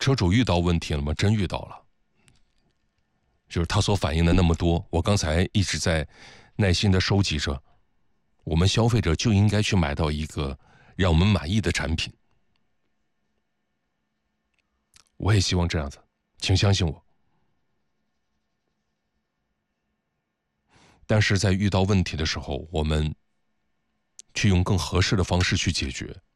车主遇到问题了吗？真遇到了，就是他所反映的那么多，我刚才一直在耐心的收集着。我们消费者就应该去买到一个让我们满意的产品。我也希望这样子，请相信我。但是在遇到问题的时候，我们去用更合适的方式去解决，